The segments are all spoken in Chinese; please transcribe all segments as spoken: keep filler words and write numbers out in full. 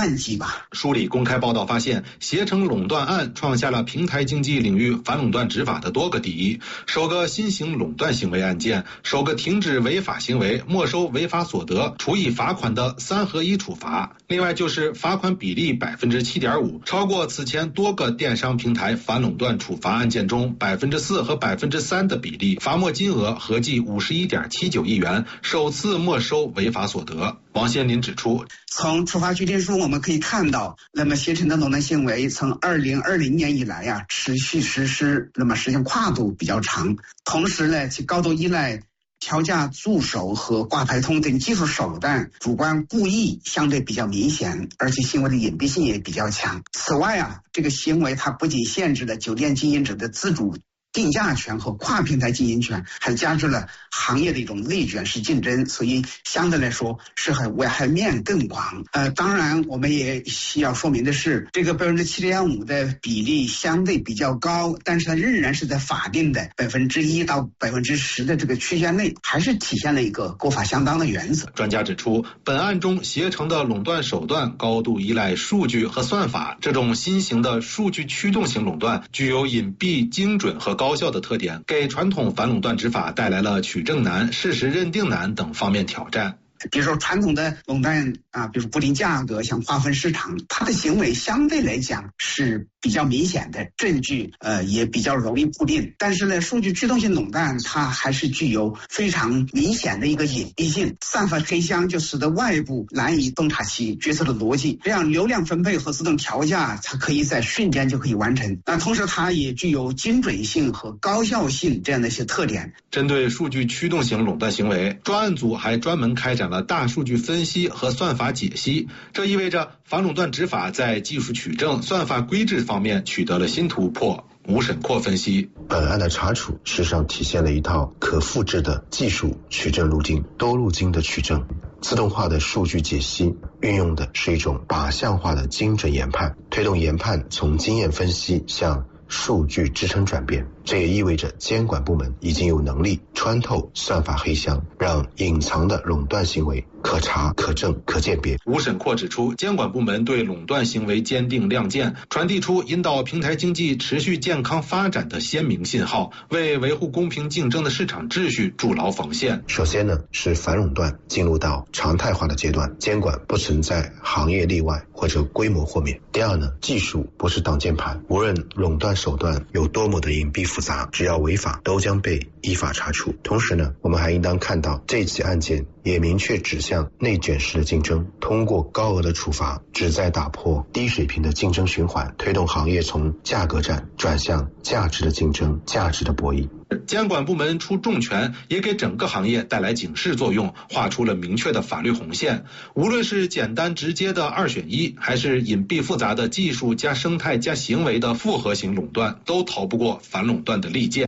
换季吧。 梳理公开报道发现，携程垄断案创下了平台经济领域反垄断执法的多个第一，首个新型垄断行为案件，首个停止违法行为、没收违法所得、处以罚款的三合一处罚。另外就是罚款比例百分之七点五，超过此前多个电商平台反垄断处罚案件中百分之四和百分之三的比例，罚没金额合计五十一点七九亿元，首次没收违法所得。王先林指出， 从处罚决定书我们可以看到，那么携程的垄断行为从二零二零年以来呀、啊、持续实施，那么时间跨度比较长，同时呢其高度依赖调价助手和挂牌通等技术手段，主观故意相对比较明显，而且行为的隐蔽性也比较强。此外啊，这个行为它不仅限制了酒店经营者的自主定价权和跨平台经营权，还加剧了行业的一种内卷式竞争，所以相对来说是很危害面更广。呃，当然我们也需要说明的是，这个百分之七点五的比例相对比较高，但是它仍然是在法定的百分之一到百分之十的这个区间内，还是体现了一个国法相当的原则。 专家指出，本案中携程的垄断手段高度依赖数据和算法，这种新型的数据驱动型垄断具有隐蔽、精准和高效的特点，给传统反垄断执法带来了取证难、事实认定难等方面挑战。 比如说传统的垄断啊，比如不定价格，像划分市场，它的行为相对来讲是比较明显的，证据呃也比较容易固定。但是呢，数据驱动性垄断它还是具有非常明显的一个隐蔽性，散发黑箱，就使得外部难以洞察其决策的逻辑。这样流量分配和自动调价，它可以在瞬间就可以完成。那同时它也具有精准性和高效性这样的一些特点。 针对数据驱动型垄断行为，专案组还专门开展了大数据分析和算法解析，这意味着反垄断执法在技术取证、算法规制方面取得了新突破。吴审阔分析， 本案的查处实际上体现了一套可复制的技术取证路径，多路径的取证，自动化的数据解析，运用的是一种靶向化的精准研判，推动研判从经验分析向数据支撑转变。这也意味着监管部门已经有能力穿透算法黑箱，让隐藏的垄断行为可查、可证、可鉴别。 吴审阔指出，监管部门对垄断行为坚定亮剑，传递出引导平台经济持续健康发展的鲜明信号，为维护公平竞争的市场秩序筑牢防线。 首先呢，是反垄断进入到常态化的阶段，监管不存在行业例外或者规模豁免。第二呢，技术不是挡箭牌，无论垄断手段有多么的隐蔽复杂，只要违法都将被依法查处。同时呢，我们还应当看到这起案件也明确指向内卷式的竞争，通过高额的处罚旨在打破低水平的竞争循环，推动行业从价格战转向价值的竞争、价值的博弈。 监管部门出重拳，也给整个行业带来警示作用，画出了明确的法律红线。无论是简单直接的二选一，还是隐蔽复杂的技术加生态加行为的复合型垄断，都逃不过反垄断的利剑。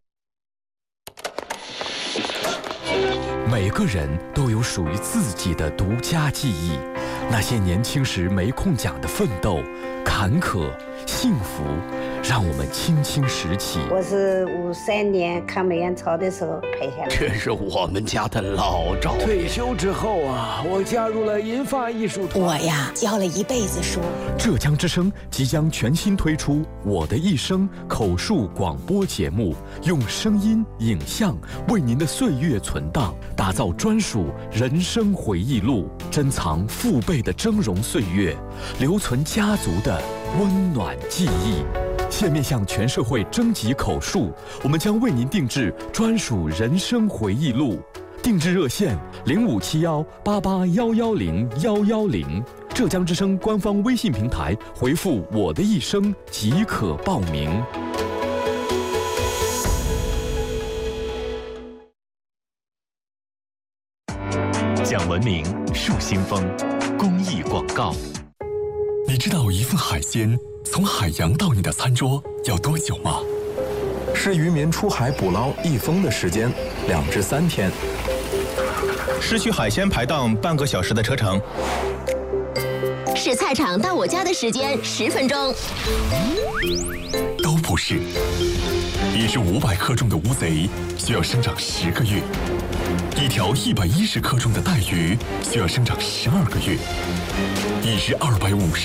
每个人都有属于自己的独家记忆，那些年轻时没空讲的奋斗、坎坷、幸福，让我们轻轻拾起。 我是五三年抗美援朝的时候拍下来， 这是我们家的老照片。 退休之后啊，我加入了银发艺术团。 我呀，教了一辈子书。 浙江之声即将全新推出《我的一生》口述广播节目，用声音、影像为您的岁月存档，打造专属人生回忆录，珍藏父辈的峥嵘岁月，留存家族的温暖记忆。现面向全社会征集口述，我们将为您定制专属人生回忆录。定制热线零五七幺八八幺幺零幺幺零，浙江之声官方微信平台回复我的一生即可报名。 讲文明树新风，公益广告。 你知道一份海鲜从海洋到你的餐桌要多久吗？ 是渔民出海捕捞一封的时间，两至三天。 是去海鲜排档半个小时的车程。 是菜场到我家的时间十分钟。 都不是。一只五百克重的乌贼需要生长十个月，一条一百一十克重的带鱼需要生长十二个月，一只二百五十